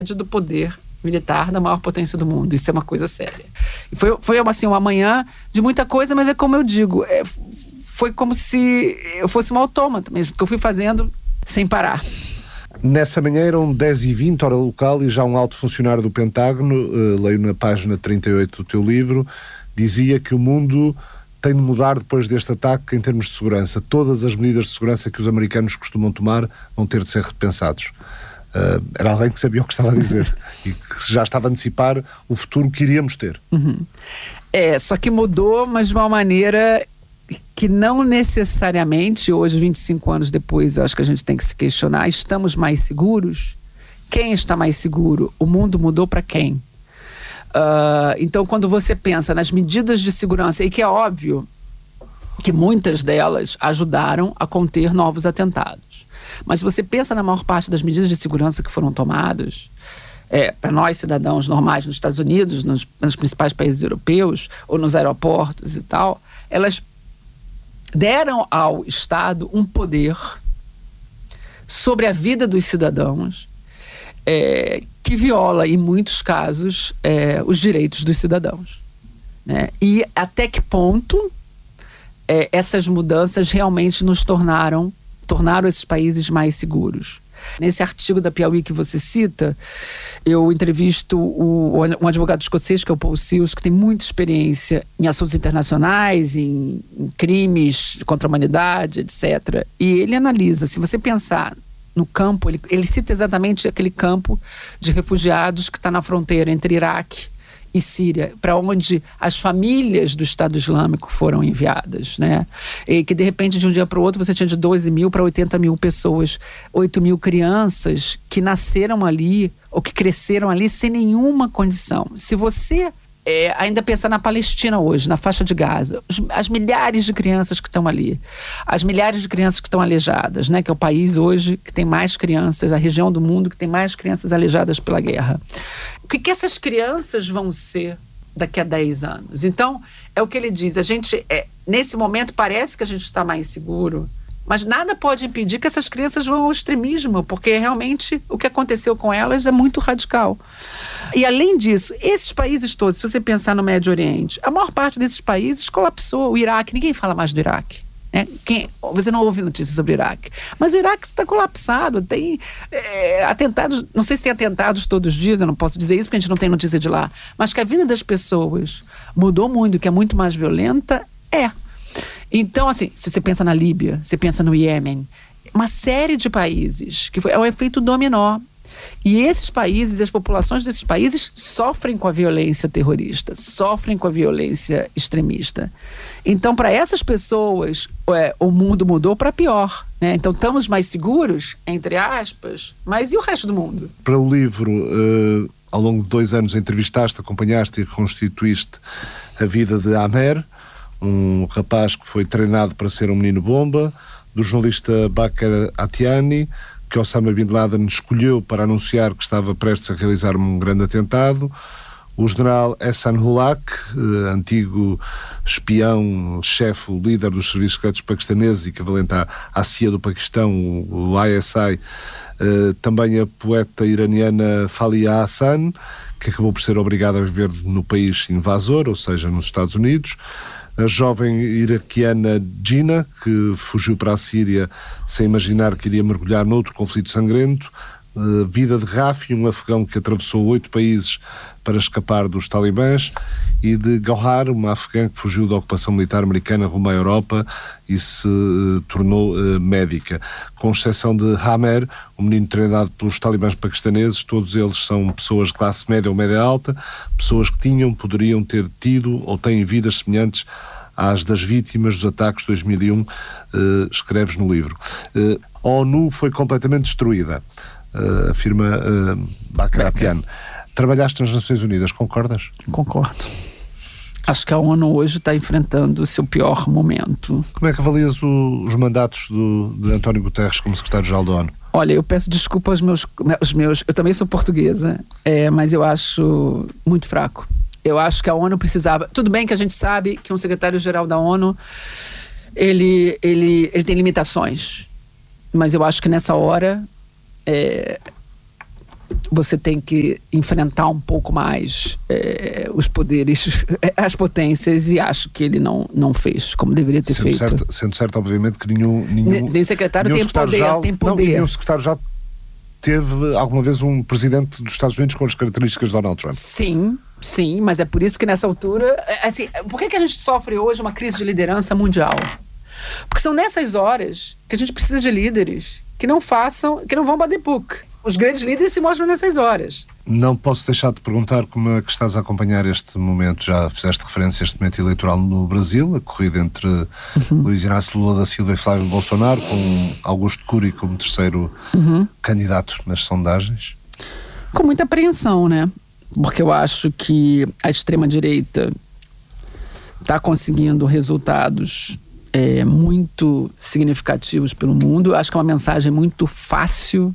do poder militar da maior potência do mundo. Isso é uma coisa séria. Foi assim, uma manhã de muita coisa, mas é como eu digo, foi como se eu fosse um autômata mesmo, porque eu fui fazendo sem parar. Nessa manhã eram 10h20, hora local, e já um alto funcionário do Pentágono, leio na página 38 do teu livro, dizia que o mundo tem de mudar depois deste ataque em termos de segurança. Todas as medidas de segurança que os americanos costumam tomar vão ter de ser repensados. Era alguém que sabia o que estava a dizer e que já estava a antecipar o futuro que iríamos ter. Só que mudou, mas de uma maneira que não necessariamente, hoje, 25 anos depois, eu acho que a gente tem que se questionar, estamos mais seguros? Quem está mais seguro? O mundo mudou para quem? Então, quando você pensa nas medidas de segurança, e que é óbvio que muitas delas ajudaram a conter novos atentados, mas se você pensa na maior parte das medidas de segurança que foram tomadas, para nós cidadãos normais nos Estados Unidos, nos principais países europeus, ou nos aeroportos e tal, elas deram ao Estado um poder sobre a vida dos cidadãos que viola, em muitos casos, os direitos dos cidadãos, né? E até que ponto essas mudanças realmente tornaram esses países mais seguros. Nesse artigo da Piauí que você cita, eu entrevisto um advogado escocês, que é o Paul Seals, que tem muita experiência em assuntos internacionais, em crimes contra a humanidade, etc. E ele analisa, se você pensar no campo, ele cita exatamente aquele campo de refugiados que está na fronteira entre Iraque e Síria, para onde as famílias do Estado Islâmico foram enviadas, né? E que de repente, de um dia para o outro, você tinha de 12 mil para 80 mil pessoas, 8 mil crianças que nasceram ali ou que cresceram ali sem nenhuma condição. Se você ainda pensar na Palestina hoje, na faixa de Gaza, as milhares de crianças que estão ali, as milhares de crianças que estão aleijadas, né? Que é o país hoje que tem mais crianças, a região do mundo que tem mais crianças aleijadas pela guerra. O que essas crianças vão ser daqui a 10 anos? Então, é o que ele diz, a gente, nesse momento parece que a gente está mais seguro, mas nada pode impedir que essas crianças vão ao extremismo, porque realmente o que aconteceu com elas é muito radical. E além disso, esses países todos, se você pensar no Médio Oriente, a maior parte desses países colapsou. O Iraque, ninguém fala mais do Iraque, né? Você não ouve notícias sobre o Iraque, mas o Iraque está colapsado, tem atentados, não sei se tem atentados todos os dias, eu não posso dizer isso porque a gente não tem notícia de lá, mas que a vida das pessoas mudou muito, que é muito mais violenta, Então, assim, se você pensa na Líbia, você pensa no Iêmen, uma série de países, que é um efeito dominó. E esses países, as populações desses países sofrem com a violência terrorista, sofrem com a violência extremista. Então, para essas pessoas, o mundo mudou para pior, né? Então, estamos mais seguros, entre aspas, mas e o resto do mundo? Para o livro, ao longo de 2 anos, entrevistaste, acompanhaste e reconstituíste a vida de Amer, um rapaz que foi treinado para ser um menino-bomba, do jornalista Bakr Atiani, que Osama Bin Laden escolheu para anunciar que estava prestes a realizar um grande atentado, o general Ehsan Ulaq, antigo espião, chefe, líder dos serviços secretos paquistaneses, equivalente à CIA do Paquistão, o ISI, também a poeta iraniana Falia Hassan, que acabou por ser obrigada a viver no país invasor, ou seja, nos Estados Unidos, a jovem iraquiana Gina, que fugiu para a Síria sem imaginar que iria mergulhar noutro conflito sangrento, vida de Rafi, um afegão que atravessou 8 países para escapar dos talibãs, e de Gauhar, uma afegã que fugiu da ocupação militar americana rumo à Europa e se tornou médica. Com exceção de Amer, um menino treinado pelos talibãs paquistaneses, todos eles são pessoas de classe média ou média alta, pessoas que poderiam ter tido ou têm vidas semelhantes às das vítimas dos ataques de 2001, escreves no livro. A ONU foi completamente destruída, afirma Bakr Atiani. Trabalhaste nas Nações Unidas, concordas? Concordo. Acho que a ONU hoje está enfrentando o seu pior momento. Como é que avalias os mandatos de António Guterres como secretário-geral da ONU? Olha, eu peço desculpa aos meus... Eu também sou portuguesa, mas eu acho muito fraco. Eu acho que a ONU precisava... Tudo bem que a gente sabe que um secretário-geral da ONU, ele tem limitações. Mas eu acho que nessa hora... você tem que enfrentar um pouco mais os poderes, as potências, e acho que ele não fez como deveria ter feito. Sendo certo, obviamente, que nenhum secretário tem poder. Nenhum secretário já teve alguma vez um presidente dos Estados Unidos com as características de Donald Trump. Sim, mas é por isso que nessa altura, assim, por que a gente sofre hoje uma crise de liderança mundial? Porque são nessas horas que a gente precisa de líderes que não vão by the book. Os grandes líderes se mostram nessas horas. Não posso deixar de perguntar como é que estás a acompanhar este momento. Já fizeste referência a este momento eleitoral no Brasil, a corrida entre Luiz Inácio Lula da Silva e Flávio Bolsonaro, com Augusto Cury como terceiro candidato nas sondagens. Com muita apreensão, né? Porque eu acho que a extrema-direita está conseguindo resultados muito significativos pelo mundo. Eu acho que é uma mensagem muito fácil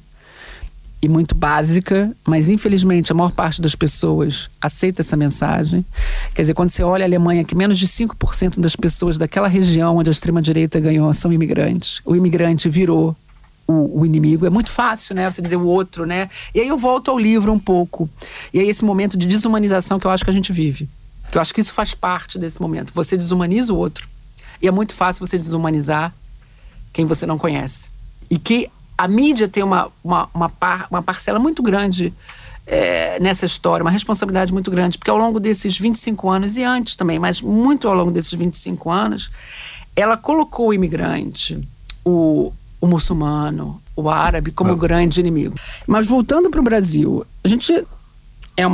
e muito básica, mas infelizmente a maior parte das pessoas aceita essa mensagem. Quer dizer, quando você olha a Alemanha, que menos de 5% das pessoas daquela região onde a extrema-direita ganhou são imigrantes. O imigrante virou o inimigo. É muito fácil, né? Você dizer o outro, né? E aí eu volto ao livro um pouco. E aí esse momento de desumanização que eu acho que a gente vive. Que eu acho que isso faz parte desse momento. Você desumaniza o outro. E é muito fácil você desumanizar quem você não conhece. E que a mídia tem uma parcela muito grande nessa história, uma responsabilidade muito grande, porque ao longo desses 25 anos, e antes também, mas muito ao longo desses 25 anos, ela colocou o imigrante, o muçulmano, o árabe, como grande inimigo. Mas voltando para o Brasil, a gente é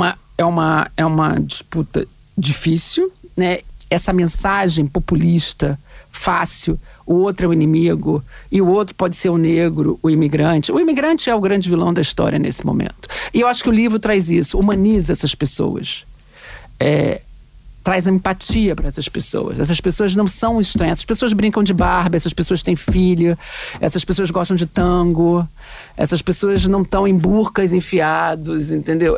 uma disputa difícil, né? Essa mensagem populista, fácil, o outro é o inimigo, e o outro pode ser o negro, o imigrante. O imigrante é o grande vilão da história nesse momento. E eu acho que o livro traz isso, humaniza essas pessoas. Traz empatia para essas pessoas. Essas pessoas não são estranhas. Essas pessoas brincam de Barbie, essas pessoas têm filho, essas pessoas gostam de tango, essas pessoas não estão em burcas enfiados, entendeu?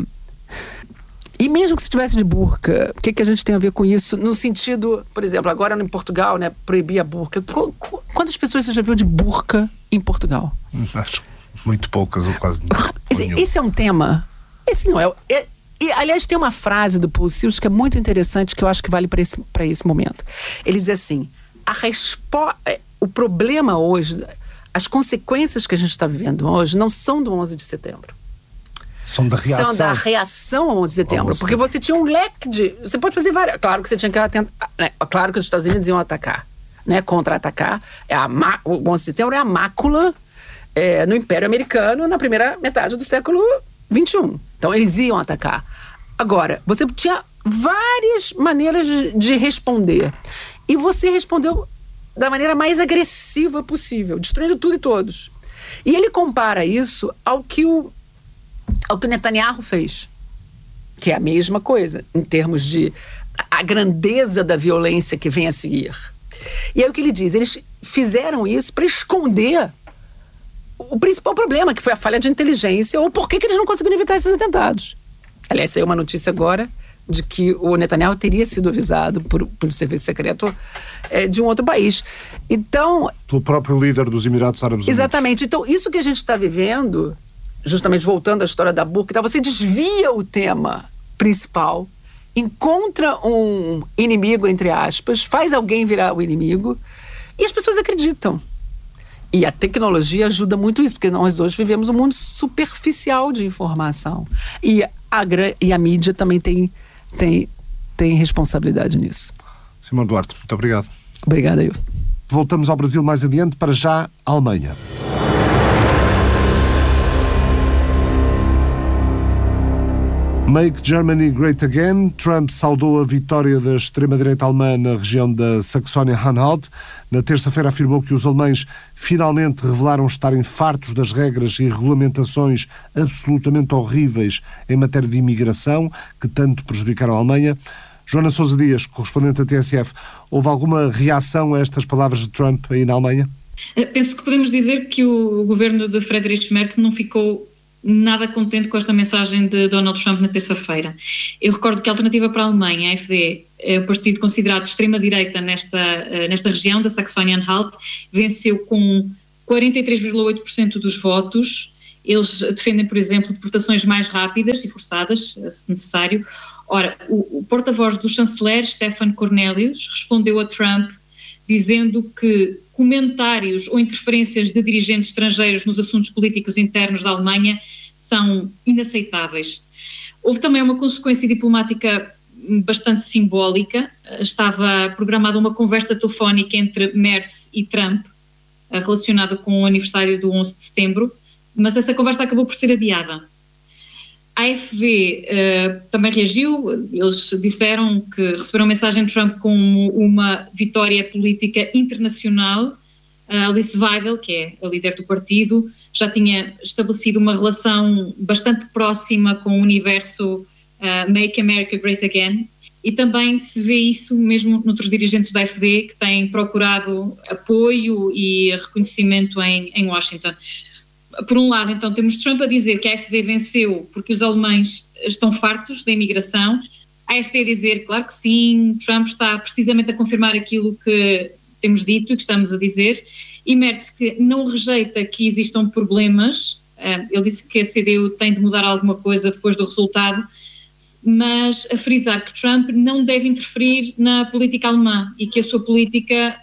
E mesmo que se estivesse de burca, o que a gente tem a ver com isso? No sentido, por exemplo, agora em Portugal, né, proibir a burca. Quantas pessoas você já viu de burca em Portugal? Acho muito poucas ou quase nenhuma. Esse é um tema. Esse não é. E, aliás, tem uma frase do Paul Sills que é muito interessante, que eu acho que vale para esse momento. Ele diz assim: o problema hoje, as consequências que a gente está vivendo hoje não são do 11 de setembro. São da reação. São da reação ao 11 de setembro. Porque você tinha um leque de... Você pode fazer várias... Claro que você tinha que atentar... Né? Claro que os Estados Unidos iam atacar, né? Contra-atacar. O 11 de setembro é a mácula no Império Americano na primeira metade do século XXI. Então, eles iam atacar. Agora, você tinha várias maneiras de responder. E você respondeu da maneira mais agressiva possível, destruindo tudo e todos. E ele compara isso ao que o Netanyahu fez, que é a mesma coisa, em termos de a grandeza da violência que vem a seguir. E aí o que ele diz? Eles fizeram isso para esconder o principal problema, que foi a falha de inteligência, ou por que eles não conseguiram evitar esses atentados. Aliás, saiu uma notícia agora de que o Netanyahu teria sido avisado pelo serviço secreto de um outro país. Então... Pelo próprio líder dos Emirados Árabes Unidos. Exatamente. Então, isso que a gente está vivendo, justamente voltando à história da burca, você desvia o tema principal, encontra um inimigo, entre aspas, faz alguém virar o inimigo, e as pessoas acreditam. E a tecnologia ajuda muito isso, porque nós hoje vivemos um mundo superficial de informação. E a mídia também tem responsabilidade nisso. Simone Duarte, muito obrigado. Obrigada, eu. Voltamos ao Brasil mais adiante, para já a Alemanha. Make Germany Great Again. Trump saudou a vitória da extrema-direita alemã na região da Saxónia-Anhalt. Na terça-feira afirmou que os alemães finalmente revelaram estarem fartos das regras e regulamentações absolutamente horríveis em matéria de imigração, que tanto prejudicaram a Alemanha. Joana Sousa Dias, correspondente da TSF, houve alguma reação a estas palavras de Trump aí na Alemanha? Penso que podemos dizer que o governo de Friedrich Merz não ficou nada contente com esta mensagem de Donald Trump na terça-feira. Eu recordo que a Alternativa para a Alemanha, a AfD, é o partido considerado de extrema-direita nesta região da Saxónia-Anhalt, venceu com 43,8% dos votos Eles defendem, por exemplo, deportações mais rápidas e forçadas, se necessário. Ora, o porta-voz do chanceler, Stefan Cornelius, respondeu a Trump dizendo que comentários ou interferências de dirigentes estrangeiros nos assuntos políticos internos da Alemanha são inaceitáveis. Houve também uma consequência diplomática bastante simbólica. Estava programada uma conversa telefónica entre Merz e Trump, relacionada com o aniversário do 11 de setembro, mas essa conversa acabou por ser adiada. A AfD também reagiu. Eles disseram que receberam mensagem de Trump como uma vitória política internacional. Alice Weidel, que é a líder do partido, já tinha estabelecido uma relação bastante próxima com o universo Make America Great Again, e também se vê isso mesmo noutros dirigentes da AfD que têm procurado apoio e reconhecimento em Washington. Por um lado, então, temos Trump a dizer que a AfD venceu porque os alemães estão fartos da imigração. A AfD a dizer, claro que sim, Trump está precisamente a confirmar aquilo que temos dito e que estamos a dizer. E Merz, que não rejeita que existam problemas, ele disse que a CDU tem de mudar alguma coisa depois do resultado, mas a frisar que Trump não deve interferir na política alemã e que a sua política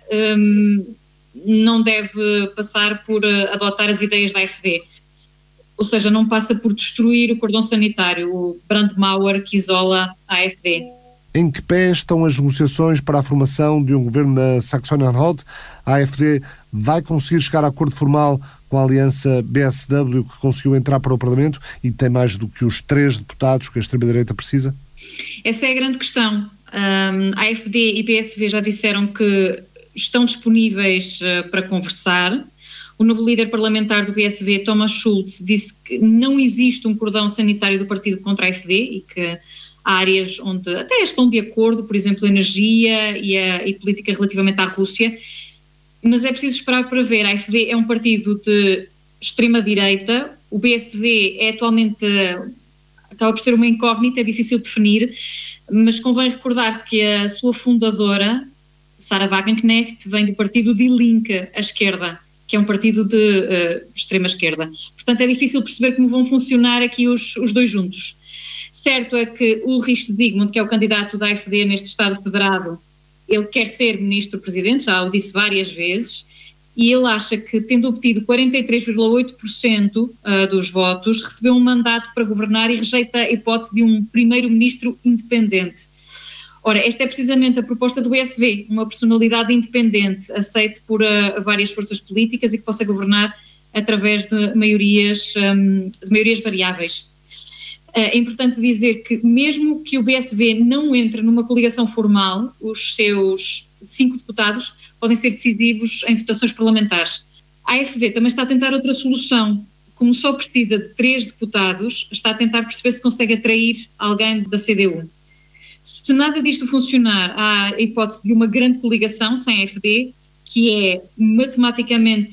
não deve passar por adotar as ideias da AfD. Ou seja, não passa por destruir o cordão sanitário, o Brandmauer que isola a AfD. Em que pé estão as negociações para a formação de um governo na Saxônia-Anhalt? A AfD vai conseguir chegar a acordo formal com a aliança BSW que conseguiu entrar para o Parlamento e tem mais do que os 3 deputados que a extrema-direita precisa? Essa é a grande questão. A AfD e BSW já disseram que estão disponíveis para conversar. O novo líder parlamentar do BSW, Thomas Schulz, disse que não existe um cordão sanitário do partido contra a AfD e que há áreas onde até estão de acordo, por exemplo, energia e política relativamente à Rússia, mas é preciso esperar para ver. A AfD é um partido de extrema-direita, o BSW é atualmente, acaba por ser uma incógnita, é difícil de definir, mas convém recordar que a sua fundadora, Sarah Wagenknecht, vem do partido Die Linke, a esquerda, que é um partido de extrema-esquerda. Portanto, é difícil perceber como vão funcionar aqui os dois juntos. Certo é que Ulrich Zygmunt, que é o candidato da AfD neste Estado Federado, ele quer ser ministro-presidente, já o disse várias vezes, e ele acha que, tendo obtido 43,8% dos votos, recebeu um mandato para governar e rejeita a hipótese de um primeiro-ministro independente. Ora, esta é precisamente a proposta do BSW, uma personalidade independente, aceite por várias forças políticas e que possa governar através de maiorias variáveis. É importante dizer que, mesmo que o BSW não entre numa coligação formal, os seus 5 deputados podem ser decisivos em votações parlamentares. A AfD também está a tentar outra solução. Como só precisa de 3 deputados, está a tentar perceber se consegue atrair alguém da CDU. Se nada disto funcionar, há a hipótese de uma grande coligação sem a AfD, que é matematicamente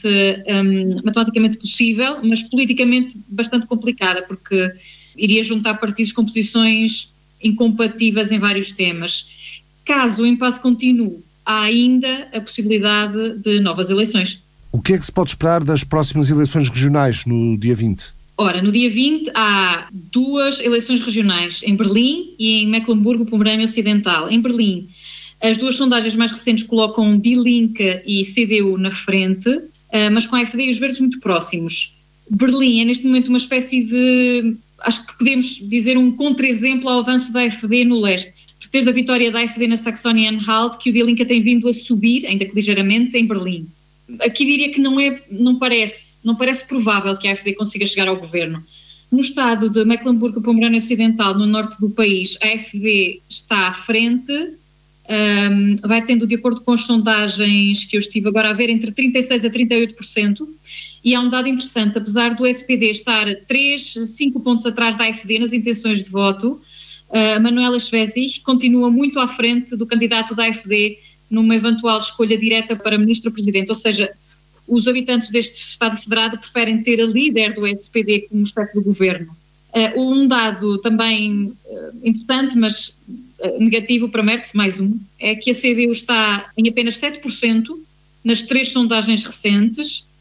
possível, mas politicamente bastante complicada, porque iria juntar partidos com posições incompatíveis em vários temas. Caso o impasse continue, há ainda a possibilidade de novas eleições. O que é que se pode esperar das próximas eleições regionais no dia 20? Ora, no dia 20 há 2 eleições regionais, em Berlim e em Mecklemburgo-Pomerânia Ocidental. Em Berlim, as 2 sondagens mais recentes colocam Die Linke e CDU na frente, mas com a AfD e os Verdes muito próximos. Berlim é neste momento uma espécie de, acho que podemos dizer, um contra-exemplo ao avanço da AfD no leste. Desde a vitória da AfD na Saxônia-Anhalt, que o Die Linke tem vindo a subir, ainda que ligeiramente, em Berlim. Aqui diria que não parece provável que a AfD consiga chegar ao governo. No estado de Mecklemburgo-Pomerânia Ocidental, no norte do país, a AfD está à frente, vai tendo, de acordo com as sondagens que eu estive agora a ver, entre 36% a 38%, e há um dado interessante: apesar do SPD estar 5 pontos atrás da AfD nas intenções de voto, Manuela Schwesig continua muito à frente do candidato da AfD numa eventual escolha direta para ministro-presidente, ou seja, os habitantes deste Estado Federado preferem ter a líder do SPD como chefe do governo. Um dado também interessante, mas negativo para Merz, mais um, é que a CDU está em apenas 7% nas 3 sondagens recentes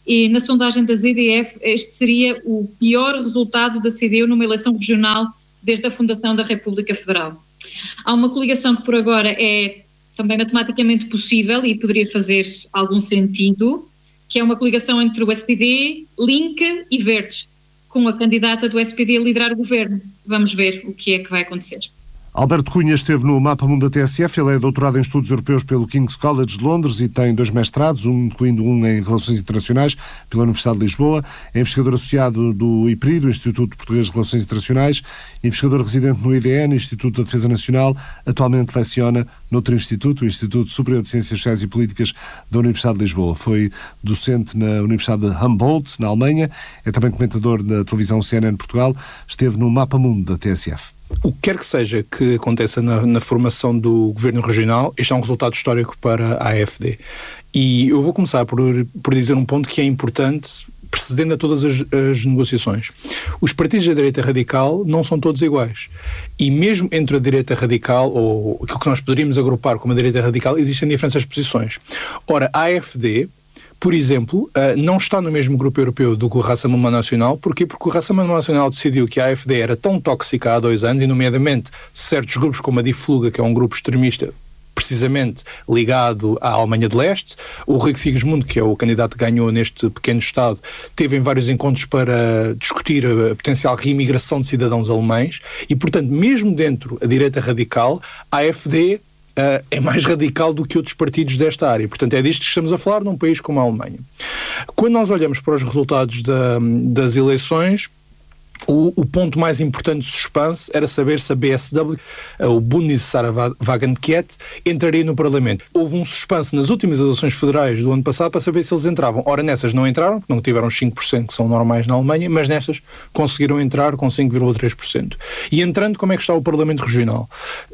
e na sondagem da ZDF este seria o pior resultado da CDU numa eleição regional desde a fundação da República Federal. Há uma coligação que por agora é também matematicamente possível e poderia fazer algum sentido, que é uma coligação entre o SPD, Link e Verdes, com a candidata do SPD a liderar o governo. Vamos ver o que é que vai acontecer. Alberto Cunha esteve no Mapa Mundo da TSF, ele é doutorado em Estudos Europeus pelo King's College de Londres e tem 2 mestrados, incluindo um em Relações Internacionais pela Universidade de Lisboa, é investigador associado do IPRI, do Instituto Português de Relações Internacionais, investigador residente no IDN, Instituto da Defesa Nacional, atualmente leciona noutro instituto, o Instituto Superior de Ciências Sociais e Políticas da Universidade de Lisboa. Foi docente na Universidade de Humboldt, na Alemanha, é também comentador da televisão CNN Portugal, esteve no Mapa Mundo da TSF. O que quer que seja que aconteça na formação do governo regional, este é um resultado histórico para a AfD. E eu vou começar por dizer um ponto que é importante, precedendo a todas as negociações. Os partidos da direita radical não são todos iguais. E mesmo entre a direita radical, ou aquilo que nós poderíamos agrupar como a direita radical, existem diferenças de posições. Ora, a AfD, por exemplo, não está no mesmo grupo europeu do que o Rassemblement Nacional. Porquê? Porque o Rassemblement Nacional decidiu que a AfD era tão tóxica há 2 anos, e nomeadamente certos grupos como a Die Fluga, que é um grupo extremista precisamente ligado à Alemanha de Leste. O Rick Sigismund, que é o candidato que ganhou neste pequeno Estado, teve em vários encontros para discutir a potencial reimigração de cidadãos alemães e, portanto, mesmo dentro da direita radical, a AfD é mais radical do que outros partidos desta área. Portanto, é disto que estamos a falar num país como a Alemanha. Quando nós olhamos para os resultados das eleições, o ponto mais importante de suspense era saber se a BSW, o Bundeswagenkette, entraria no Parlamento. Houve um suspense nas últimas eleições federais do ano passado para saber se eles entravam. Ora, nessas não entraram, não tiveram os 5% que são normais na Alemanha, mas nestas conseguiram entrar com 5,3%. E entrando, como é que está o Parlamento Regional?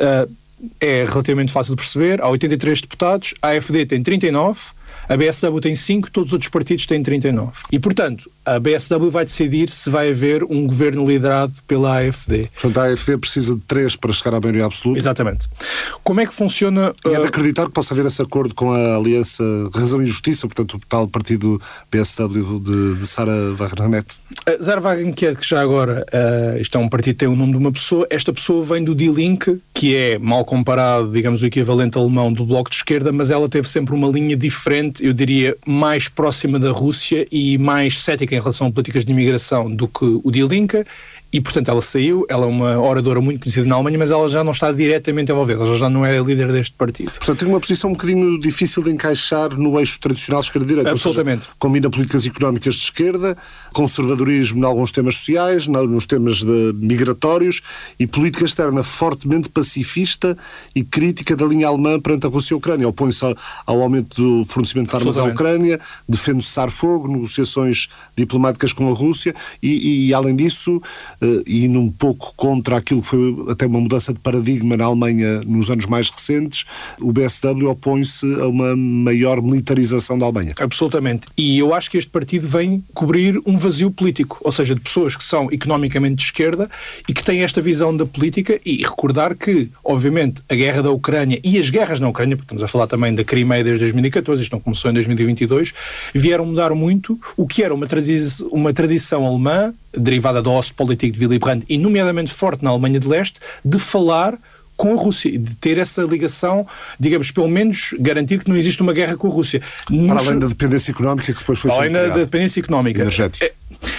É relativamente fácil de perceber. Há 83 deputados, a AfD tem 39, a BSW tem 5, todos os outros partidos têm 39. E, portanto, a BSW vai decidir se vai haver um governo liderado pela AfD. Portanto, a AfD precisa de 3 para chegar à maioria absoluta. Exatamente. Como é que funciona... E é de acreditar que possa haver esse acordo com a Aliança Razão e Justiça, portanto, o tal partido BSW de Sarah Wagenknecht. Sarah Wagenknecht, que já agora, isto é um partido que tem o nome de uma pessoa, esta pessoa vem do Die Linke, que é, mal comparado, digamos, o equivalente alemão do Bloco de Esquerda, mas ela teve sempre uma linha diferente, eu diria, mais próxima da Rússia e mais cética em relação a políticas de imigração do que o Die Linke, e portanto ela saiu, ela é uma oradora muito conhecida na Alemanha, mas ela já não está diretamente envolvida, ela já não é líder deste partido. Portanto tem uma posição um bocadinho difícil de encaixar no eixo tradicional esquerda-direita. Absolutamente. Seja, combina políticas económicas de esquerda, conservadorismo em alguns temas sociais, nos temas migratórios, e política externa fortemente pacifista e crítica da linha alemã perante a Rússia e a Ucrânia. Opõe-se ao aumento do fornecimento de armas à Ucrânia, defende o cessar-fogo, negociações diplomáticas com a Rússia e além disso, indo um pouco contra aquilo que foi até uma mudança de paradigma na Alemanha nos anos mais recentes, o BSW opõe-se a uma maior militarização da Alemanha. Absolutamente. E eu acho que este partido vem cobrir um vazio político, ou seja, de pessoas que são economicamente de esquerda e que têm esta visão da política, e recordar que, obviamente, a guerra da Ucrânia e as guerras na Ucrânia, porque estamos a falar também da Crimeia desde 2014, isto não começou em 2022, vieram mudar muito o que era uma tradição alemã, derivada do Ostpolitik de Willy Brandt e nomeadamente forte na Alemanha de Leste, de falar com a Rússia, de ter essa ligação, digamos, pelo menos garantir que não existe uma guerra com a Rússia. Para além da dependência económica que depois foi além da dependência económica. Energética.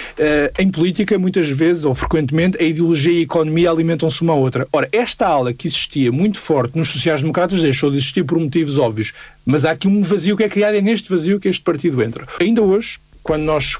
Em política, muitas vezes, ou frequentemente, a ideologia e a economia alimentam-se uma à outra. Ora, esta ala que existia muito forte nos sociais-democratas deixou de existir por motivos óbvios, mas há aqui um vazio que é criado, é neste vazio que este partido entra. Ainda hoje, quando nós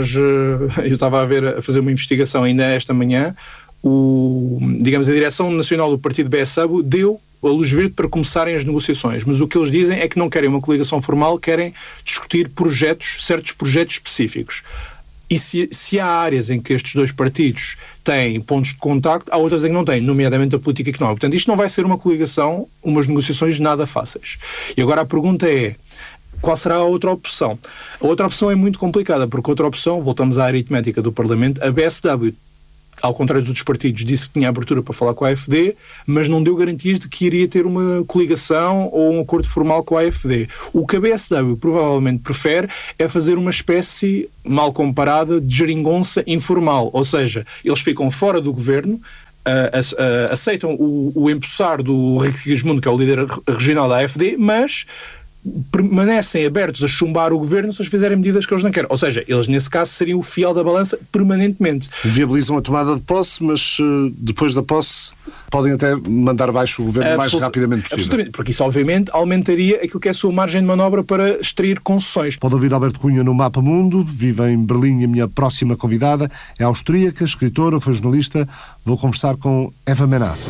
eu estava a fazer uma investigação ainda esta manhã, digamos, a direção nacional do partido BSW deu a luz verde para começarem as negociações, mas o que eles dizem é que não querem uma coligação formal, querem discutir certos projetos específicos. E se há áreas em que estes dois partidos têm pontos de contacto, há outras em que não têm, nomeadamente a política económica. Portanto, isto não vai ser uma coligação, umas negociações nada fáceis. E agora a pergunta é: qual será a outra opção? A outra opção é muito complicada, porque a outra opção, voltamos à aritmética do Parlamento, a BSW ao contrário dos outros partidos, disse que tinha abertura para falar com a AfD, mas não deu garantias de que iria ter uma coligação ou um acordo formal com a AfD. O que a BSW provavelmente prefere é fazer uma espécie, mal comparada, de geringonça informal, ou seja, eles ficam fora do governo, aceitam o empossar do Henrique Sigismundo, que é o líder regional da AfD, mas permanecem abertos a chumbar o governo se eles fizerem medidas que eles não querem. Ou seja, eles nesse caso seriam o fiel da balança permanentemente. Viabilizam a tomada de posse, mas depois da posse podem até mandar abaixo o governo o mais rapidamente possível. Absolutamente, porque isso obviamente aumentaria aquilo que é a sua margem de manobra para extrair concessões. Pode ouvir Alberto Cunha no Mapa Mundo, vive em Berlim e a minha próxima convidada é austríaca, escritora, foi jornalista. Vou conversar com Eva Menasse.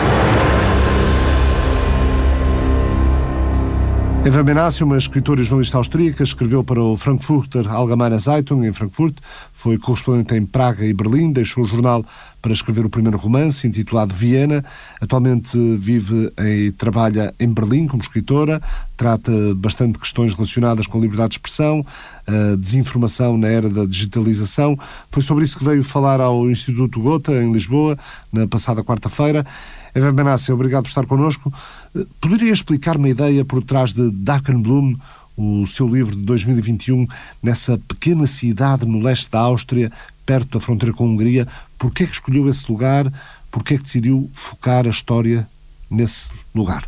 Eva Menasse, uma escritora e jornalista austríaca, escreveu para o Frankfurter Allgemeine Zeitung, em Frankfurt, foi correspondente em Praga e Berlim, deixou o jornal para escrever o primeiro romance, intitulado Viena. Atualmente vive e trabalha em Berlim como escritora, trata bastante questões relacionadas com a liberdade de expressão, a desinformação na era da digitalização. Foi sobre isso que veio falar ao Instituto Gotha, em Lisboa, na passada quarta-feira. Eva Menasse, obrigado por estar connosco. Poderia explicar uma ideia por trás de Dakenblum, o seu livro de 2021, nessa pequena cidade no leste da Áustria, perto da fronteira com a Hungria? Porquê é que escolheu esse lugar? Porquê é que decidiu focar a história nesse lugar?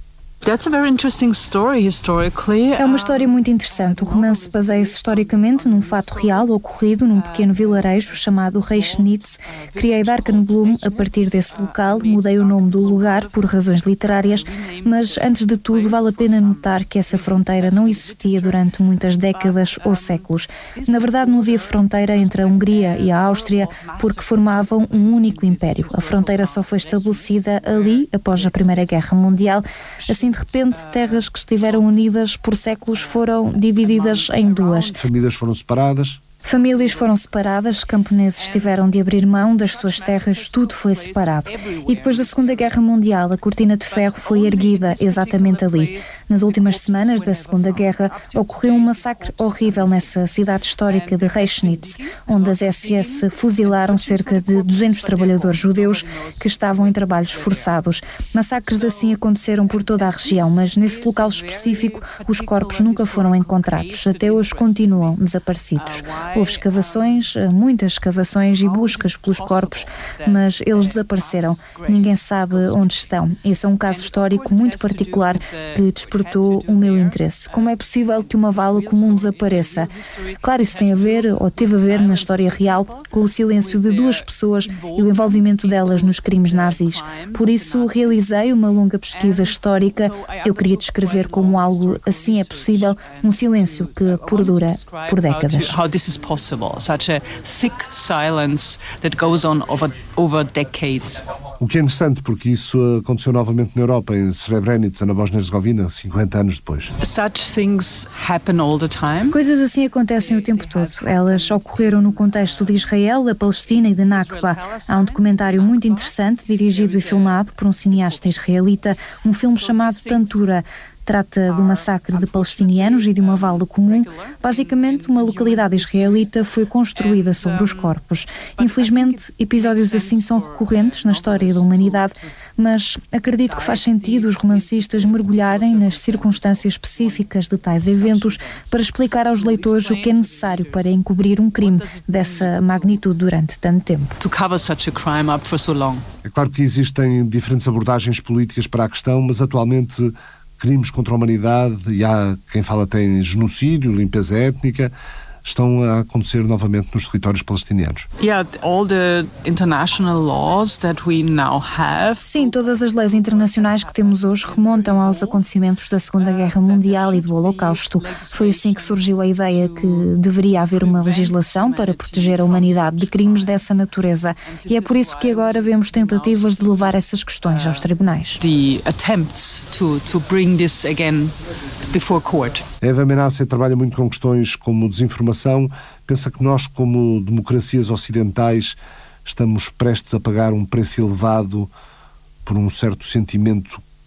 É uma história muito interessante. O romance baseia-se historicamente num fato real ocorrido num pequeno vilarejo chamado Reichnitz. Criei Dakenblum a partir desse local, mudei o nome do lugar por razões literárias, mas antes de tudo vale a pena notar que essa fronteira não existia durante muitas décadas ou séculos. Na verdade não havia fronteira entre a Hungria e a Áustria porque formavam um único império. A fronteira só foi estabelecida ali após a Primeira Guerra Mundial. Assim, de repente, terras que estiveram unidas por séculos foram divididas em duas. Famílias foram separadas? Famílias foram separadas, camponeses tiveram de abrir mão das suas terras, tudo foi separado. E depois da Segunda Guerra Mundial, a cortina de ferro foi erguida exatamente ali. Nas últimas semanas da Segunda Guerra, ocorreu um massacre horrível nessa cidade histórica de Reichnitz, onde as SS fuzilaram cerca de 200 trabalhadores judeus que estavam em trabalhos forçados. Massacres assim aconteceram por toda a região, mas nesse local específico os corpos nunca foram encontrados. Até hoje continuam desaparecidos. Houve escavações, muitas escavações e buscas pelos corpos, mas eles desapareceram. Ninguém sabe onde estão. Esse é um caso histórico muito particular que despertou o meu interesse. Como é possível que uma vala comum desapareça? Claro, isso tem a ver, ou teve a ver na história real, com o silêncio de duas pessoas e o envolvimento delas nos crimes nazis. Por isso, realizei uma longa pesquisa histórica. Eu queria descrever como algo assim é possível, um silêncio que perdura por décadas. Possible, such a thick silence that goes on over decades. O que é interessante, porque isso aconteceu novamente na Europa, em Srebrenica, na Bósnia-Herzegovina, 50 anos depois. Such things happen all the time. Coisas assim acontecem o tempo todo. Elas ocorreram no contexto de Israel, da Palestina e de Nakba. Há um documentário muito interessante, dirigido e filmado por um cineasta israelita, um filme chamado Tantura. Trata do massacre de palestinianos e de uma vala comum. Basicamente, uma localidade israelita foi construída sobre os corpos. Infelizmente, episódios assim são recorrentes na história da humanidade, mas acredito que faz sentido os romancistas mergulharem nas circunstâncias específicas de tais eventos para explicar aos leitores o que é necessário para encobrir um crime dessa magnitude durante tanto tempo. To cover such a crime up for so long. É claro que existem diferentes abordagens políticas para a questão, mas atualmente crimes contra a humanidade, e há quem fala até em genocídio, limpeza étnica, estão a acontecer novamente nos territórios palestinianos. All the international laws that we now have. Sim, todas as leis internacionais que temos hoje remontam aos acontecimentos da Segunda Guerra Mundial e do Holocausto. Foi assim que surgiu a ideia que deveria haver uma legislação para proteger a humanidade de crimes dessa natureza. E é por isso que agora vemos tentativas de levar essas questões aos tribunais. The attempts to bring this again before court. Eva Menasse trabalha muito com questões como desinformação. Pensa que nós, como democracias ocidentais, estamos prestes a pagar um preço elevado por um certo sentimento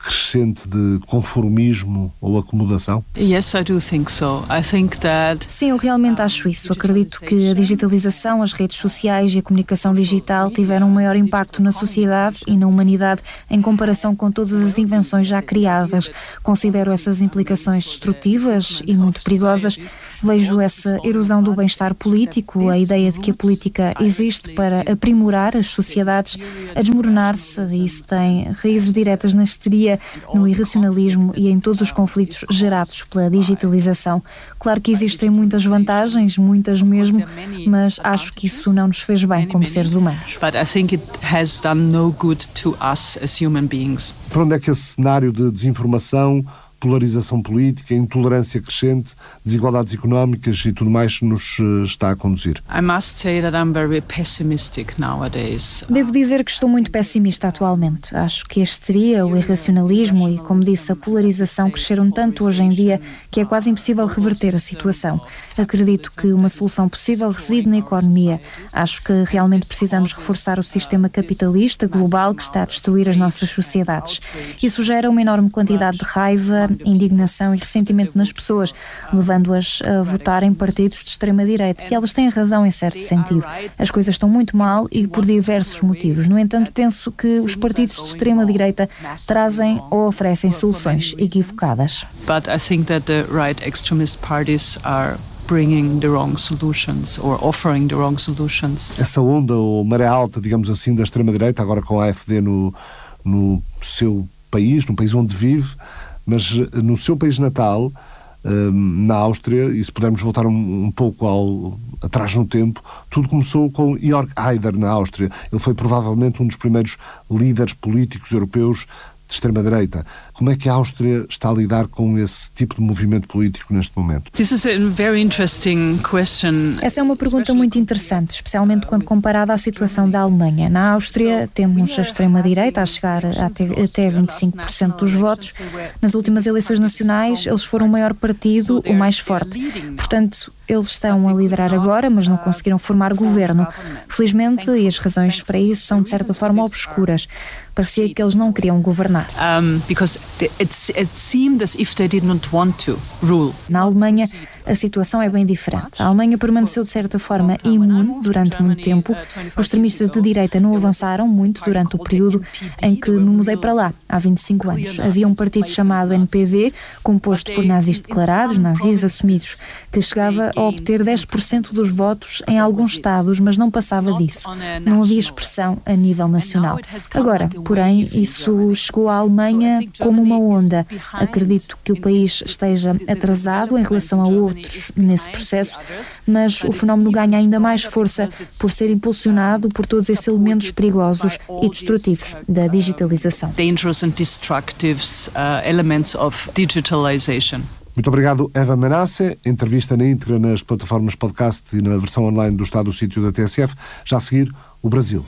crescente de conformismo ou acomodação? Yes, I do think so. I think that... Sim, eu realmente acho isso. Acredito que a digitalização, as redes sociais e a comunicação digital tiveram um maior impacto na sociedade e na humanidade em comparação com todas as invenções já criadas. Considero essas implicações destrutivas e muito perigosas. Vejo essa erosão do bem-estar político, a ideia de que a política existe para aprimorar as sociedades, a desmoronar-se, e isso tem raízes diretas na histeria, no irracionalismo e em todos os conflitos gerados pela digitalização. Claro que existem muitas vantagens, muitas mesmo, mas acho que isso não nos fez bem como seres humanos. But I think it has done no good to us as human beings. Para onde é que esse cenário de desinformação, polarização política, intolerância crescente, desigualdades económicas e tudo mais nos está a conduzir? I must say that I'm very pessimistic nowadays. Devo dizer que estou muito pessimista atualmente. Acho que a histeria, o irracionalismo e, como disse, a polarização cresceram tanto hoje em dia que é quase impossível reverter a situação. Acredito que uma solução possível reside na economia. Acho que realmente precisamos reforçar o sistema capitalista global que está a destruir as nossas sociedades. Isso gera uma enorme quantidade de raiva, indignação e ressentimento nas pessoas, levando-as a votar em partidos de extrema-direita. E elas têm razão em certo sentido. As coisas estão muito mal e por diversos motivos. No entanto, penso que os partidos de extrema-direita trazem ou oferecem soluções equivocadas. But I think that the right extremist parties are bringing the wrong solutions or offering the wrong solutions. Essa onda ou maré alta, digamos assim, da extrema-direita, agora com a AfD no seu país, no país onde vive, mas no seu país natal, na Áustria, e se pudermos voltar um pouco atrás no tempo, tudo começou com Jörg Haider na Áustria. Ele foi provavelmente um dos primeiros líderes políticos europeus de extrema-direita. Como é que a Áustria está a lidar com esse tipo de movimento político neste momento? This is a very interesting question. Essa é uma pergunta muito interessante, especialmente quando comparada à situação da Alemanha. Na Áustria temos a extrema-direita a chegar até 25% dos votos. Nas últimas eleições nacionais, eles foram o maior partido, o mais forte. Portanto, eles estão a liderar agora, mas não conseguiram formar governo. Felizmente, e as razões para isso são de certa forma obscuras. Parecia que eles não queriam governar. Because it seemed as if they did not want to rule. Na Alemanha, a situação é bem diferente. A Alemanha permaneceu de certa forma imune durante muito tempo. Os extremistas de direita não avançaram muito durante o período em que me mudei para lá, há 25 anos. Havia um partido chamado NPD, composto por nazis declarados, nazis assumidos, que chegava a obter 10% dos votos em alguns estados, mas não passava disso. Não havia expressão a nível nacional. Agora, porém, isso chegou à Alemanha como uma onda. Acredito que o país esteja atrasado em relação a outros nesse processo, mas o fenómeno ganha ainda mais força por ser impulsionado por todos esses elementos perigosos e destrutivos da digitalização. Dangerous and destructive elements of digitalization. Muito obrigado, Eva Menasse. Entrevista na íntegra nas plataformas podcast e na versão online do Estado do Sítio da TSF. Já a seguir, o Brasil.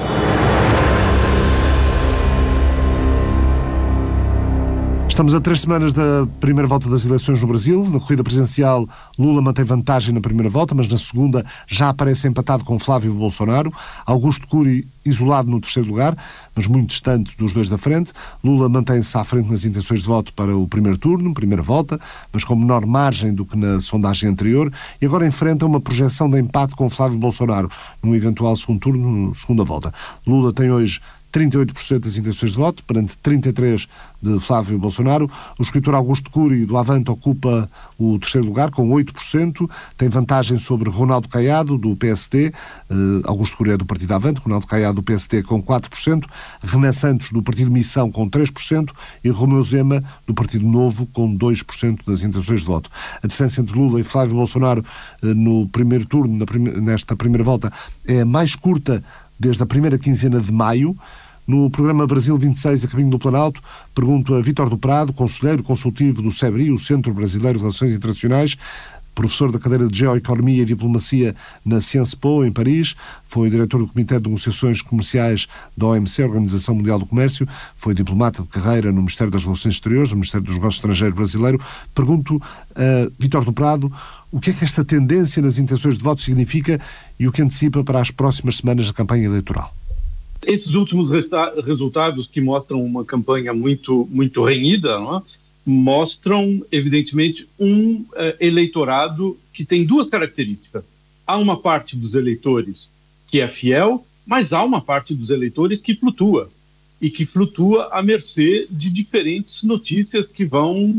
Estamos a 3 semanas da primeira volta das eleições no Brasil. Na corrida presidencial, Lula mantém vantagem na primeira volta, mas na segunda já aparece empatado com Flávio Bolsonaro. Augusto Cury isolado no terceiro lugar, mas muito distante dos dois da frente. Lula mantém-se à frente nas intenções de voto para o primeiro turno, primeira volta, mas com menor margem do que na sondagem anterior, e agora enfrenta uma projeção de empate com Flávio Bolsonaro num eventual segundo turno, segunda volta. Lula tem hoje 38% das intenções de voto, perante 33% de Flávio Bolsonaro. O escritor Augusto Cury, do Avante, ocupa o terceiro lugar, com 8%. Tem vantagem sobre Ronaldo Caiado, do PSD. Augusto Cury é do Partido Avante, Ronaldo Caiado, do PSD, com 4%. Renan Santos, do Partido Missão, com 3%. E Romeu Zema, do Partido Novo, com 2% das intenções de voto. A distância entre Lula e Flávio Bolsonaro no primeiro turno, nesta primeira volta, é a mais curta desde a primeira quinzena de maio. No programa Brasil 26, a caminho do Planalto, pergunto a Vítor do Prado, conselheiro consultivo do CEBRI, o Centro Brasileiro de Relações Internacionais, professor da cadeira de Geoeconomia e Diplomacia na Sciences Po, em Paris, foi diretor do Comitê de Negociações Comerciais da OMC, Organização Mundial do Comércio, foi diplomata de carreira no Ministério das Relações Exteriores, no Ministério dos Negócios Estrangeiros brasileiro. Pergunto a Vítor do Prado o que é que esta tendência nas intenções de voto significa e o que antecipa para as próximas semanas da campanha eleitoral. Esses últimos resultados, que mostram uma campanha muito, muito renhida, não é? Mostram, evidentemente, um eleitorado que tem duas características. Há uma parte dos eleitores que é fiel, mas há uma parte dos eleitores que flutua, e que flutua à mercê de diferentes notícias que vão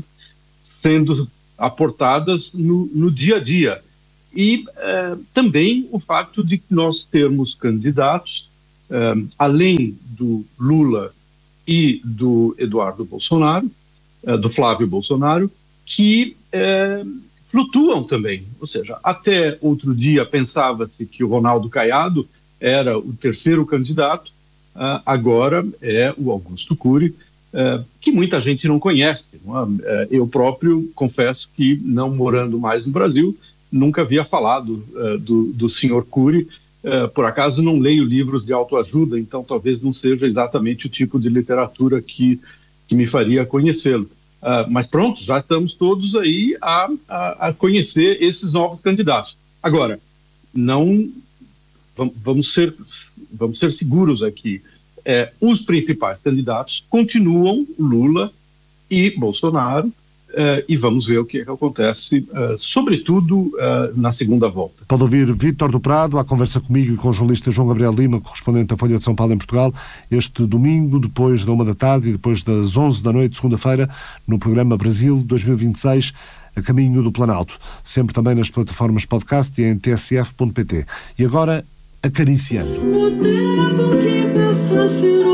sendo aportadas no dia a dia. E também o fato de nós termos candidatos, além do Lula e do Eduardo Bolsonaro, do Flávio Bolsonaro, que flutuam também. Ou seja, até outro dia pensava-se que o Ronaldo Caiado era o terceiro candidato, agora é o Augusto Cury, que muita gente não conhece. Não é? Eu próprio confesso que, não morando mais no Brasil, nunca havia falado do senhor Cury. Por acaso não leio livros de autoajuda, então talvez não seja exatamente o tipo de literatura que me faria conhecê-lo. Mas pronto, já estamos todos aí a conhecer esses novos candidatos. Agora, não vamos ser seguros aqui. Os principais candidatos continuam Lula e Bolsonaro, e vamos ver o que acontece, sobretudo na segunda volta. Pode ouvir Vítor do Prado à conversa comigo e com o jornalista João Gabriel Lima, correspondente da Folha de São Paulo em Portugal, este domingo, depois da 1h e depois das 11h, segunda-feira, no programa Brasil 2026, a caminho do Planalto. Sempre também nas plataformas podcast e em tsf.pt. E agora, Acariciando. O tempo que passa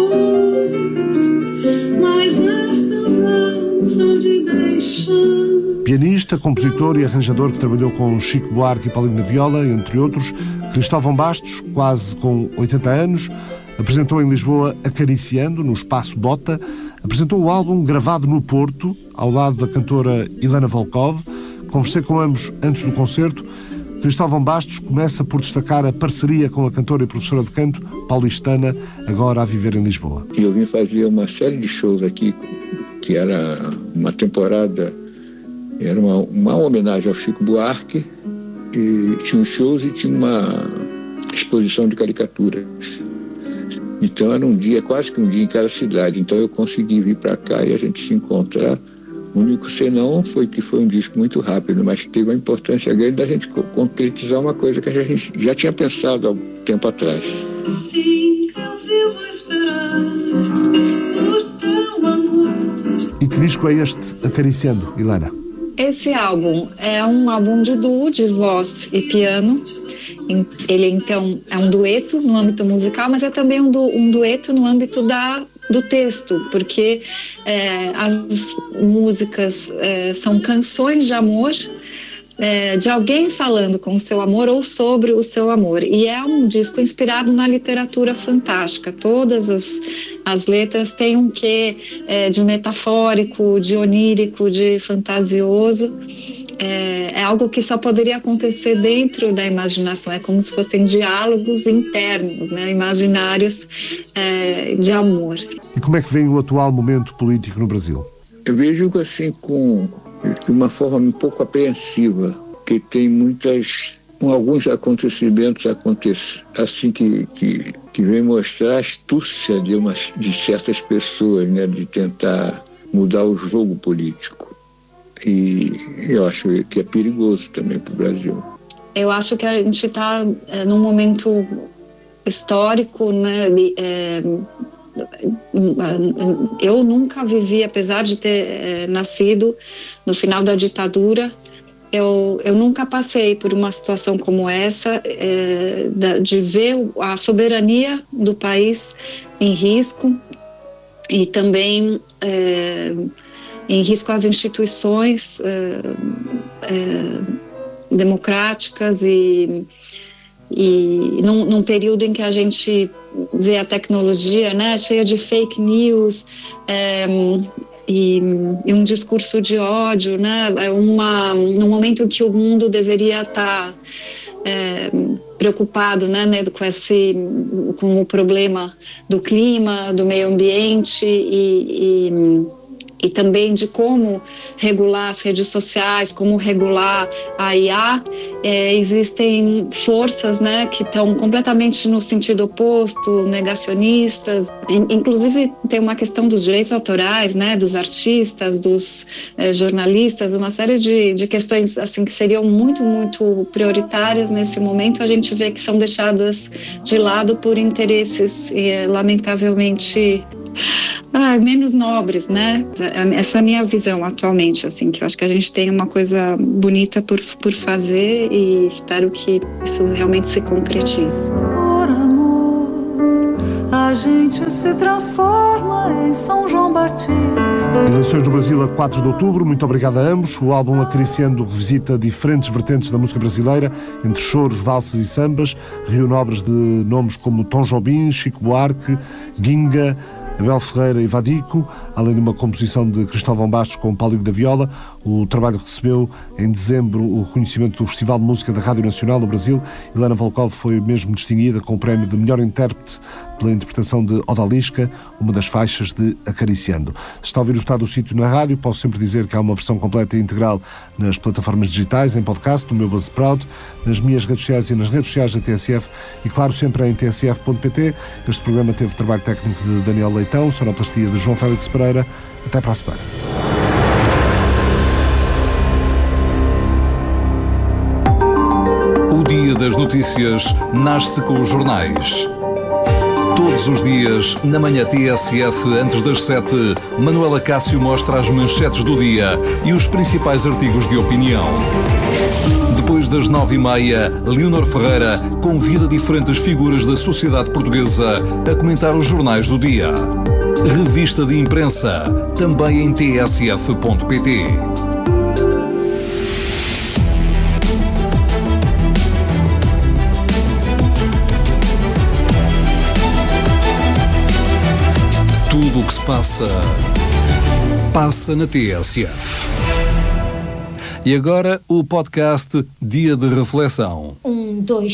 feroz, mas esta avança de deixar. Pianista, compositor e arranjador que trabalhou com Chico Buarque e Paulinho da Viola, entre outros, Cristóvão Bastos, quase com 80 anos, apresentou em Lisboa Acariciando, no Espaço Bota, apresentou o álbum gravado no Porto, ao lado da cantora Ilana Volkov. Conversei com ambos antes do concerto. Cristóvão Bastos começa por destacar a parceria com a cantora e professora de canto paulistana, agora a viver em Lisboa. Eu vim fazer uma série de shows aqui, que era uma temporada, era uma homenagem ao Chico Buarque, e tinha uns shows e tinha uma exposição de caricaturas. Então era um dia, quase que um dia em cada cidade. Então eu consegui vir para cá e a gente se encontrar. O único senão foi que foi um disco muito rápido, mas teve uma importância grande da gente concretizar uma coisa que a gente já tinha pensado há um tempo atrás. Sim, eu vivo a esperar por teu amor. E que disco é este, Acariciando, Ilana? Esse álbum é um álbum de duo, de voz e piano. Ele, então, é um dueto no âmbito musical, mas é também um dueto no âmbito do texto, porque as músicas são canções de amor, de alguém falando com o seu amor ou sobre o seu amor. E é um disco inspirado na literatura fantástica. Todas as letras têm um quê de metafórico, de onírico, de fantasioso. É algo que só poderia acontecer dentro da imaginação. É como se fossem diálogos internos, né, imaginários de amor. E como é que vem o atual momento político no Brasil? Eu vejo assim de uma forma um pouco apreensiva, que tem alguns acontecimentos assim que vem mostrar a astúcia de certas pessoas, né, de tentar mudar o jogo político. E eu acho que é perigoso também para o Brasil. Eu acho que a gente está num momento histórico, né? Eu nunca vivi, apesar de ter nascido no final da ditadura, eu nunca passei por uma situação como essa, de ver a soberania do país em risco e também em risco as instituições democráticas e num período em que a gente vê a tecnologia, né, cheia de fake news e um discurso de ódio, né, num momento em que o mundo deveria estar preocupado, né, com o problema do clima, do meio ambiente e e também de como regular as redes sociais, como regular a IA, existem forças, né, que estão completamente no sentido oposto, negacionistas. Inclusive tem uma questão dos direitos autorais, né, dos artistas, dos jornalistas, uma série de questões assim que seriam muito, muito prioritárias nesse momento. A gente vê que são deixadas de lado por interesses, lamentavelmente, menos nobres, né? Essa é a minha visão atualmente, assim, que eu acho que a gente tem uma coisa bonita por fazer e espero que isso realmente se concretize. Por amor, a gente se transforma em São João Batista. Eleições no Brasil a 4 de outubro, muito obrigado a ambos. O álbum Acariciando revisita diferentes vertentes da música brasileira, entre choros, valsas e sambas, reúne obras de nomes como Tom Jobim, Chico Buarque, Ginga, Abel Ferreira e Vadico, além de uma composição de Cristóvão Bastos com Paulinho da Viola. O trabalho recebeu em dezembro o reconhecimento do Festival de Música da Rádio Nacional no Brasil. Helena Volkov foi mesmo distinguida com o prémio de melhor intérprete pela interpretação de Odalisca, uma das faixas de Acariciando. Se está a ouvir o Estado do Sítio na rádio, posso sempre dizer que há uma versão completa e integral nas plataformas digitais, em podcast, no meu Buzzsprout, nas minhas redes sociais e nas redes sociais da TSF e, claro, sempre em tsf.pt. Este programa teve trabalho técnico de Daniel Leitão, sonoplastia de João Félix Pereira. Até para a semana. O Dia das Notícias nasce com os jornais. Todos os dias, na manhã TSF, antes das 7, Manuela Cássio mostra as manchetes do dia e os principais artigos de opinião. Depois das 9h30, Leonor Ferreira convida diferentes figuras da sociedade portuguesa a comentar os jornais do dia. Revista de imprensa, também em tsf.pt. Tudo o que se passa na TSF. E agora o podcast Dia de Reflexão. 1, 2,